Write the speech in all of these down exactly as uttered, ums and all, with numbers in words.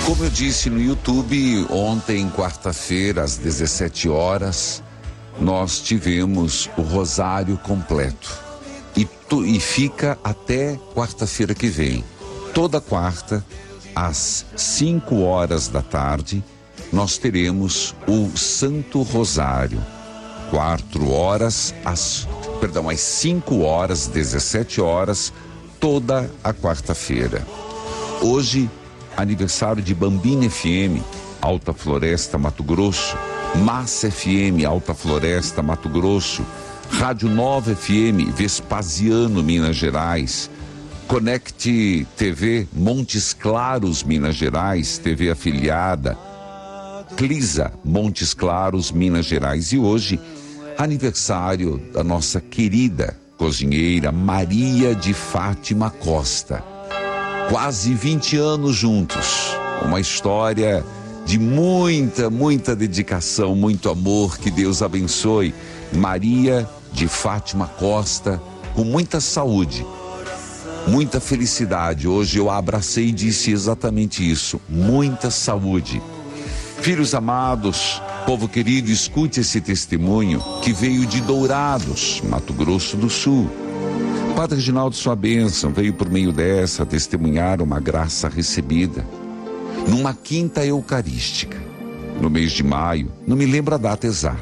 Como eu disse no YouTube, ontem, quarta-feira, às dezessete horas, nós tivemos o rosário completo. E, tu, e fica até quarta-feira que vem. Toda quarta, às cinco horas da tarde, nós teremos o Santo Rosário. Quatro horas, às, perdão, às cinco horas, dezessete horas, toda a quarta-feira. Hoje, aniversário de Bambina F M, Alta Floresta, Mato Grosso, Massa F M, Alta Floresta, Mato Grosso, Rádio Nova F M, Vespasiano, Minas Gerais, Conect T V, Montes Claros, Minas Gerais, T V afiliada, Clisa, Montes Claros, Minas Gerais. E hoje, aniversário da nossa querida cozinheira Maria de Fátima Costa. Quase vinte anos juntos, uma história de muita, muita dedicação, muito amor, que Deus abençoe. Maria de Fátima Costa, com muita saúde, muita felicidade. Hoje eu a abracei e disse exatamente isso, muita saúde. Filhos amados, povo querido, escute esse testemunho que veio de Dourados, Mato Grosso do Sul. Padre Reginaldo, sua bênção, veio por meio dessa testemunhar uma graça recebida numa quinta eucarística, no mês de maio, não me lembro a data exata.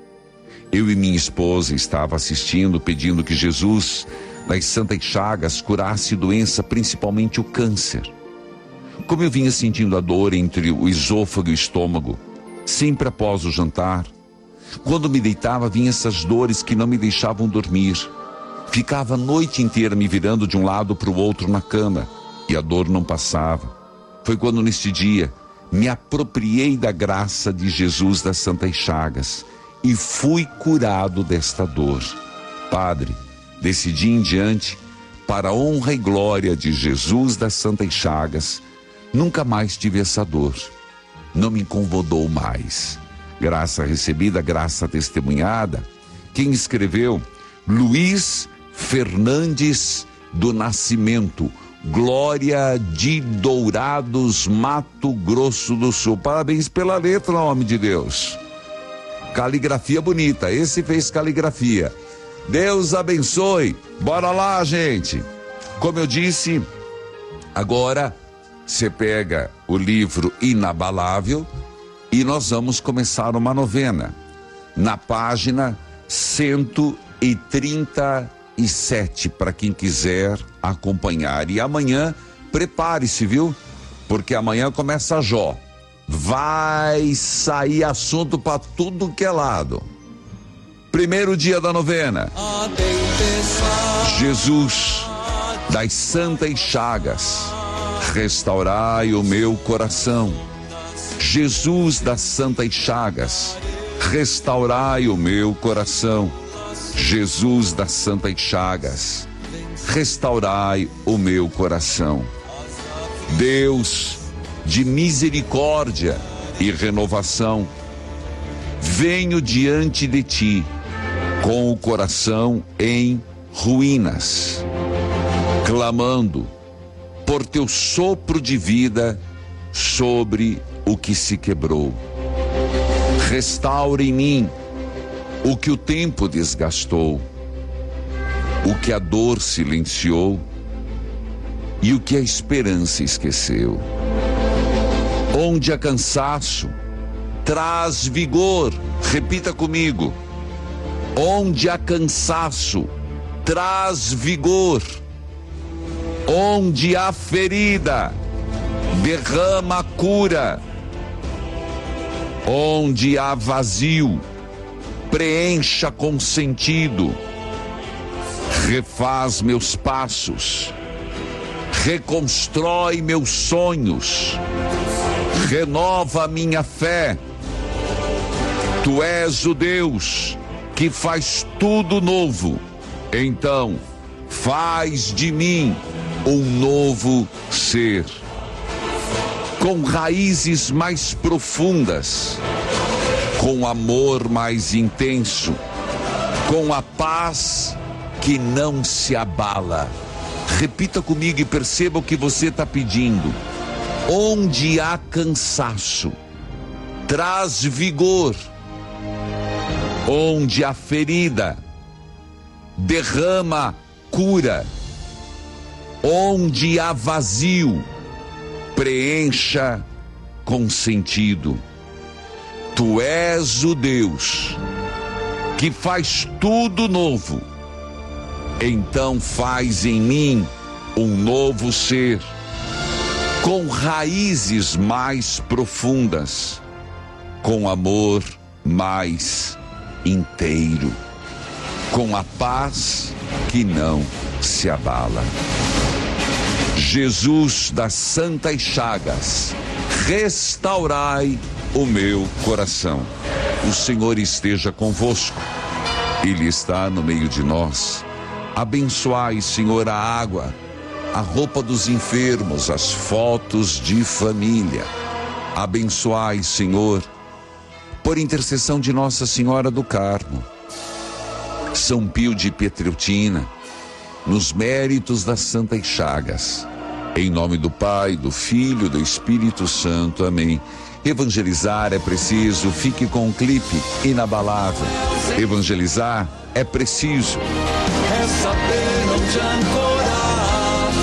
Eu e minha esposa estava assistindo, pedindo que Jesus, nas Santas Chagas, curasse doença, principalmente o câncer. Como eu vinha sentindo a dor entre o esôfago e o estômago, sempre após o jantar, quando me deitava, vinham essas dores que não me deixavam dormir. Ficava a noite inteira me virando de um lado para o outro na cama e a dor não passava. Foi quando neste dia me apropriei da graça de Jesus das Santas Chagas e fui curado desta dor. Padre, desse dia em diante, para a honra e glória de Jesus das Santas Chagas, nunca mais tive essa dor. Não me incomodou mais. Graça recebida, graça testemunhada. Quem escreveu? Luiz Fernandes do Nascimento, Glória de Dourados, Mato Grosso do Sul. Parabéns pela letra, homem de Deus. Caligrafia bonita, esse fez caligrafia. Deus abençoe. Bora lá, gente. Como eu disse, agora você pega o livro Inabalável e nós vamos começar uma novena na página cento e trinta e sete, para quem quiser acompanhar. E amanhã, prepare-se, viu? Porque amanhã começa Jó. Vai sair assunto para tudo que é lado. Primeiro dia da novena. Jesus das Santas Chagas, restaurai o meu coração. Jesus das Santas Chagas, restaurai o meu coração. Jesus das Santas Chagas, restaurai o meu coração. Deus de misericórdia e renovação, venho diante de ti com o coração em ruínas, clamando por teu sopro de vida sobre o que se quebrou. Restaura em mim o que o tempo desgastou, o que a dor silenciou e o que a esperança esqueceu. Onde há cansaço, traz vigor. Repita comigo. Onde há cansaço, traz vigor. Onde há ferida, derrama a cura. Onde há vazio, preencha com sentido. Refaz meus passos, reconstrói meus sonhos, renova minha fé. Tu és o Deus que faz tudo novo, então faz de mim um novo ser, com raízes mais profundas, com amor mais intenso, com a paz que não se abala. Repita comigo e perceba o que você está pedindo. Onde há cansaço, traz vigor. Onde há ferida, derrama cura. Onde há vazio, preencha com sentido. Tu és o Deus que faz tudo novo. Então faz em mim um novo ser, com raízes mais profundas, com amor mais inteiro, com a paz que não se abala. Jesus das Santas Chagas, restaurai o meu coração. O Senhor esteja convosco, Ele está no meio de nós. Abençoai, Senhor, a água, a roupa dos enfermos, as fotos de família. Abençoai, Senhor, por intercessão de Nossa Senhora do Carmo, São Pio de Pietreutina, nos méritos das Santas Chagas. Em nome do Pai, do Filho e do Espírito Santo. Amém. Evangelizar é preciso, fique com o clipe inabalável. Evangelizar é preciso. É saber onde ancorar.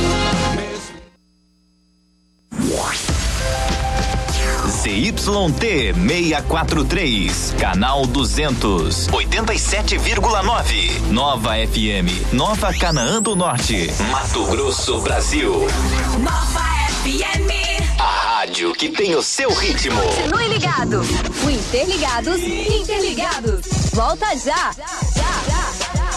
Z Y T seiscentos e quarenta e três, canal duzentos, oitenta e sete vírgula nove, Nova F M, Nova Canaã do Norte, Mato Grosso, Brasil. Nova F M. A rádio que tem o seu ritmo. Continue ligado. O Interligados, Interligados. Volta já. Já, já.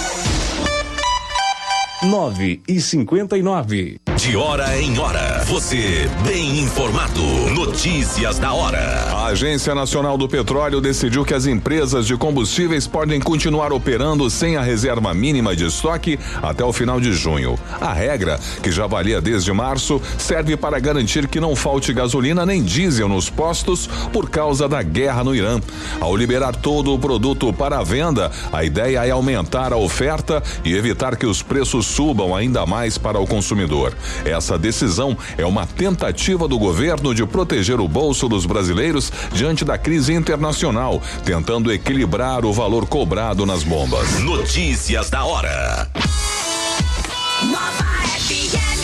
nove e cinquenta e nove. De hora em hora, você bem informado. Notícias da hora. A Agência Nacional do Petróleo decidiu que as empresas de combustíveis podem continuar operando sem a reserva mínima de estoque até o final de junho. A regra, que já valia desde março, serve para garantir que não falte gasolina nem diesel nos postos por causa da guerra no Irã. Ao liberar todo o produto para a venda, a ideia é aumentar a oferta e evitar que os preços subam ainda mais para o consumidor. Essa decisão é uma tentativa do governo de proteger o bolso dos brasileiros diante da crise internacional, tentando equilibrar o valor cobrado nas bombas. Notícias da hora. Nova F M.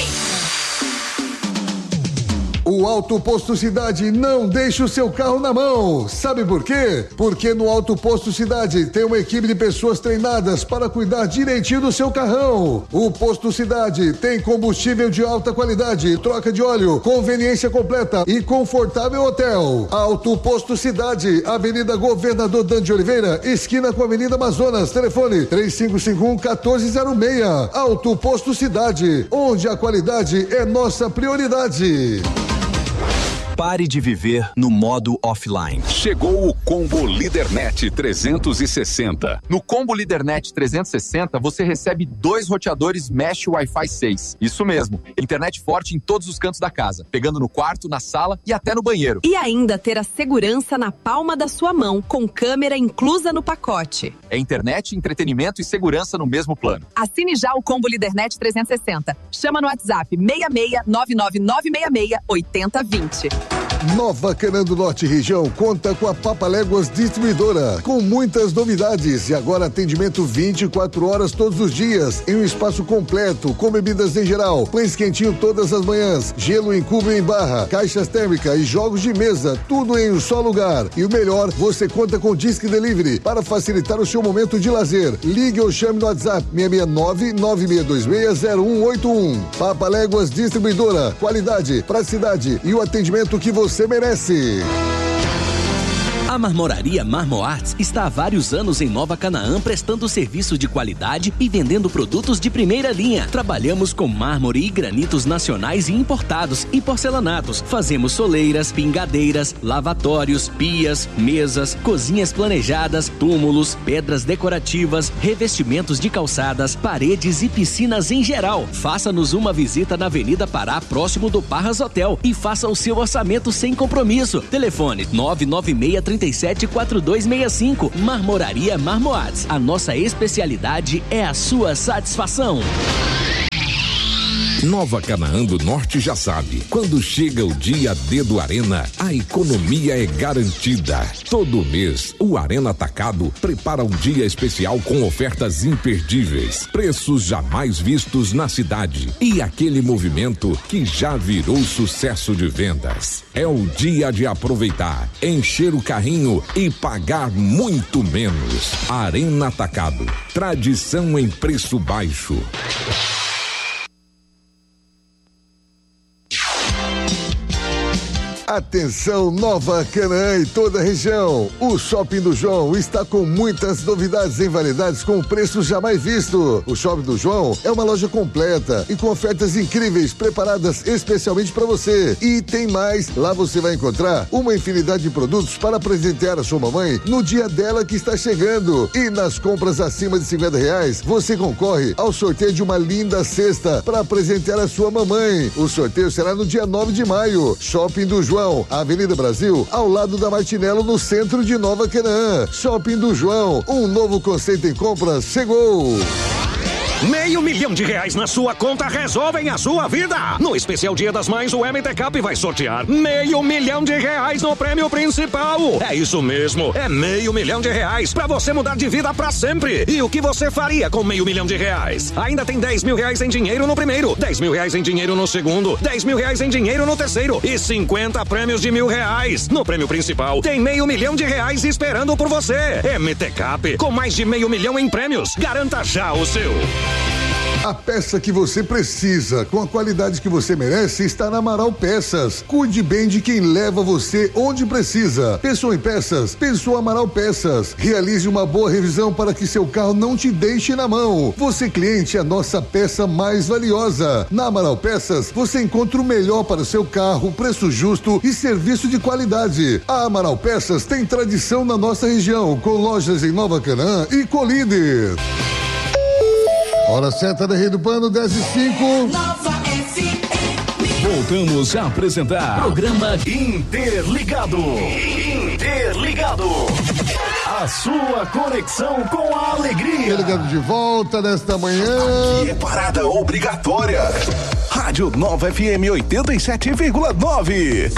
O Auto Posto Cidade não deixa o seu carro na mão. Sabe por quê? Porque no Auto Posto Cidade tem uma equipe de pessoas treinadas para cuidar direitinho do seu carrão. O Posto Cidade tem combustível de alta qualidade, troca de óleo, conveniência completa e confortável hotel. Auto Posto Cidade, Avenida Governador Dan de Oliveira, esquina com a Avenida Amazonas. Telefone três cinco cinco um, um quatro zero seis. Auto Posto Cidade, onde a qualidade é nossa prioridade. Pare de viver no modo offline. Chegou o Combo LíderNet trezentos e sessenta. No Combo LíderNet trezentos e sessenta, você recebe dois roteadores Mesh Wi-Fi seis. Isso mesmo, internet forte em todos os cantos da casa, pegando no quarto, na sala e até no banheiro. E ainda ter a segurança na palma da sua mão, com câmera inclusa no pacote. É internet, entretenimento e segurança no mesmo plano. Assine já o Combo LíderNet trezentos e sessenta. Chama no WhatsApp seis seis nove nove nove seis seis oito zero dois zero. Nova Canaã do Norte região conta com a Papaléguas Distribuidora, com muitas novidades e agora atendimento vinte e quatro horas todos os dias, em um espaço completo, com bebidas em geral, pães quentinho todas as manhãs, gelo em cubo e em barra, caixas térmicas e jogos de mesa, tudo em um só lugar. E o melhor, você conta com Disque Delivery para facilitar o seu momento de lazer. Ligue ou chame no WhatsApp seis seis nove nove seis dois seis zero um oito um. Papaléguas Distribuidora, qualidade, praticidade e o atendimento que você Você merece. A Marmoraria Marmoarts está há vários anos em Nova Canaã prestando serviço de qualidade e vendendo produtos de primeira linha. Trabalhamos com mármore e granitos nacionais e importados e porcelanatos. Fazemos soleiras, pingadeiras, lavatórios, pias, mesas, cozinhas planejadas, túmulos, pedras decorativas, revestimentos de calçadas, paredes e piscinas em geral. Faça-nos uma visita na Avenida Pará, próximo do Parras Hotel, e faça o seu orçamento sem compromisso. Telefone nove nove seis, três sete quatro dois seis cinco. Marmoraria Marmoarts. A nossa especialidade é a sua satisfação. Nova Canaã do Norte já sabe, quando chega o dia D do Arena, a economia é garantida. Todo mês, o Arena Atacado prepara um dia especial com ofertas imperdíveis, preços jamais vistos na cidade e aquele movimento que já virou sucesso de vendas. É o dia de aproveitar, encher o carrinho e pagar muito menos. Arena Atacado, tradição em preço baixo. Atenção, Nova Canaã e toda a região. O Shopping do João está com muitas novidades em variedades com preço jamais visto. O Shopping do João é uma loja completa e com ofertas incríveis preparadas especialmente para você. E tem mais, lá você vai encontrar uma infinidade de produtos para presentear a sua mamãe no dia dela que está chegando. E nas compras acima de cinquenta reais, você concorre ao sorteio de uma linda cesta para presentear a sua mamãe. O sorteio será no dia nove de maio. Shopping do João, Avenida Brasil, ao lado da Martinello, no centro de Nova Canaã. Shopping do João, um novo conceito em compras chegou. Meio milhão de reais na sua conta resolvem a sua vida. No especial Dia das Mães, o M T Cap vai sortear meio milhão de reais no prêmio principal. É isso mesmo, é meio milhão de reais pra você mudar de vida pra sempre. E o que você faria com meio milhão de reais? Ainda tem dez mil reais em dinheiro no primeiro, dez mil reais em dinheiro no segundo, dez mil reais em dinheiro no terceiro e cinquenta prêmios de mil reais. No prêmio principal, tem meio milhão de reais esperando por você. M T Cap, com mais de meio milhão em prêmios. Garanta já o seu. A peça que você precisa, com a qualidade que você merece, está na Amaral Peças. Cuide bem de quem leva você onde precisa. Pensou em peças? Pensou Amaral Peças. Realize uma boa revisão para que seu carro não te deixe na mão. Você, cliente, é a nossa peça mais valiosa. Na Amaral Peças, você encontra o melhor para o seu carro, preço justo e serviço de qualidade. A Amaral Peças tem tradição na nossa região, com lojas em Nova Canaã e Colíder. Hora certa da Rei do Pano, dez e cinco. Voltamos a apresentar Programa Interligado. Interligado. A sua conexão com a alegria. Interligado de volta nesta manhã. Aqui é parada obrigatória. Rádio Nova F M oitenta e sete vírgula nove.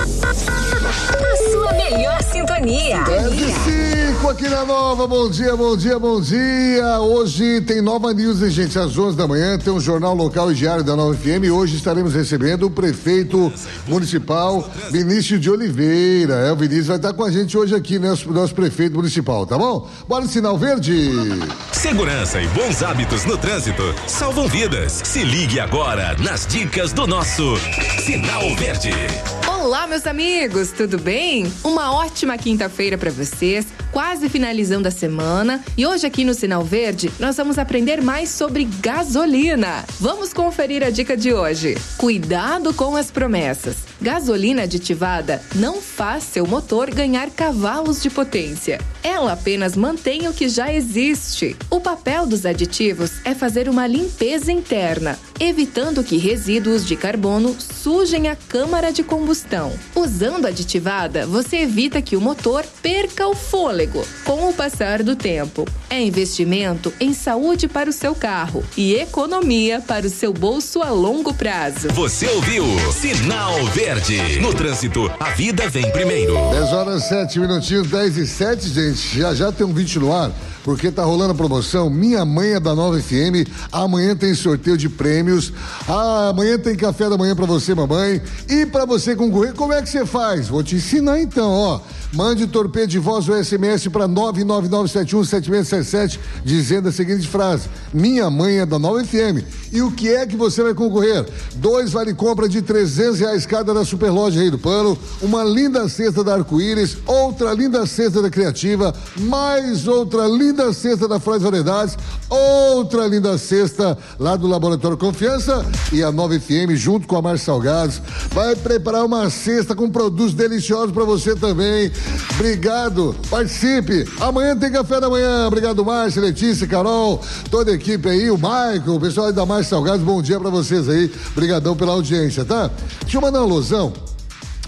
A sua melhor sintonia. dez e cinco aqui na Nova. Bom dia, bom dia, bom dia. Hoje tem Nova News, hein, gente? Às onze da manhã tem um jornal local e diário da Nova F M. Hoje estaremos recebendo o prefeito municipal Vinícius de Oliveira. É, o Vinícius vai estar com a gente hoje aqui, né? Nosso, nosso prefeito municipal, tá bom? Bora de sinal verde. Segurança e bons hábitos no trânsito salvam vidas. Se ligue agora nas dicas do nosso Sinal Verde. Olá, meus amigos, tudo bem? Uma ótima quinta-feira para vocês, quase finalizando a semana. E hoje aqui no Sinal Verde, nós vamos aprender mais sobre gasolina. Vamos conferir a dica de hoje. Cuidado com as promessas. Gasolina aditivada não faz seu motor ganhar cavalos de potência. Ela apenas mantém o que já existe. O papel dos aditivos é fazer uma limpeza interna, evitando que resíduos de carbono sujem a câmara de combustão. Usando aditivada, você evita que o motor perca o fôlego com o passar do tempo. É investimento em saúde para o seu carro e economia para o seu bolso a longo prazo. Você ouviu Sinal Verde. No trânsito, a vida vem primeiro. dez horas, sete minutinhos, dez e sete, gente. Já já tem um vídeo no ar, porque tá rolando a promoção Minha Mãe é da Nova F M. Amanhã tem sorteio de prêmios. Ah, amanhã tem café da manhã pra você, mamãe. E pra você concorrer, como é que você faz? Vou te ensinar então, ó. Mande torpedo de voz ou S M S para nove nove nove sete um sete seis sete sete dizendo a seguinte frase: Minha Mãe é da Nova F M. E o que é que você vai concorrer? Dois vale compra de trezentos reais cada da Superloja Rei do Pano, uma linda cesta da Arco-Íris, outra linda cesta da Criativa, mais outra linda cesta da Frois Variedades, outra linda cesta lá do Laboratório Confiança, e a Nova F M junto com a Mar Salgados vai preparar uma cesta com produtos deliciosos para você também. Obrigado, participe. Amanhã tem café da manhã. Obrigado, Márcia, Letícia, Carol, toda a equipe aí, o Michael, o pessoal aí da Mar Salgados, bom dia pra vocês aí. Obrigadão pela audiência, tá? Deixa eu mandar um alusão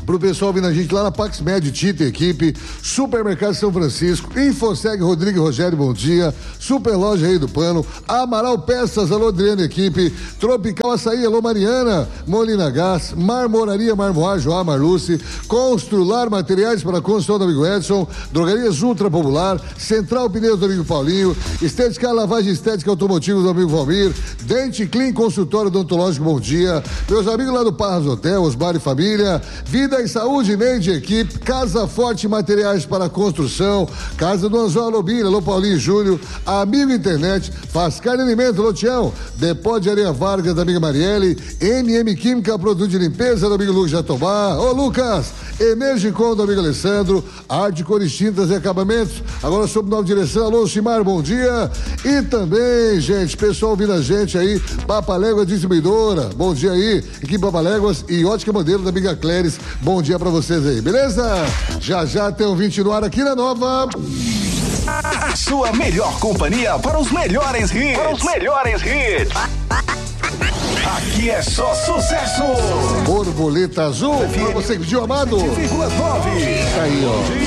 pro pessoal vindo a gente lá na Pax Med, Tita, equipe, Supermercado São Francisco, Infoseg Rodrigo e Rogério, bom dia, Super Loja Rei do Pano, Amaral Peças, alô Adriano, equipe, Tropical Açaí, alô Mariana, Molina Gás, Marmoraria Marmoar, Joá Marluce, Constrular Materiais para a Construção do amigo Edson, Drogarias Ultra Popular, Central Pneus do amigo Paulinho, Estética Lavagem Estética Automotiva do amigo Valmir, Dente Clean Consultório Odontológico, bom dia, meus amigos lá do Parras Hotel, Osmar e Família, Vida e Saúde, Neide Equipe, Casa Forte Materiais para Construção, Casa do Anzol Lobinha, alô Paulinho e Júlio, Amigo Internet, Faz Carne Alimento, alô Tião, Depó de Areia Vargas da amiga Marielle, M M Química, produto de limpeza do amigo Lucas Jatobá, ô Lucas, Energicom do amigo Alessandro, Arte Cores Tintas e Acabamentos, agora sob nova direção, alô Simar, bom dia, e também, gente, pessoal ouvindo a gente aí, Papaléguas Distribuidora, bom dia aí, equipe Papaléguas e Ótica Modelo da amiga Cléris, bom dia pra vocês aí, beleza? Já já tem um vinte no ar aqui na Nova. A sua melhor companhia para os melhores hits. Para os melhores hits. Aqui é só sucesso. Borboleta Azul, pra você que pediu, amado. Tá aí,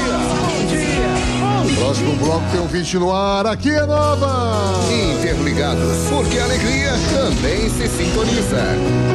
ó. Próximo bloco tem um vinte no ar, aqui é Nova. Interligados, porque a alegria também se sintoniza.